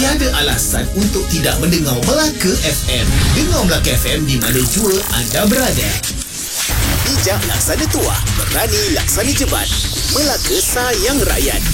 tiada alasan untuk tidak mendengar Melaka FM. Dengar Melaka FM di mana jua anda berada. Bijak laksana tuah, berani laksana jebat. Melaka sayang rakyat.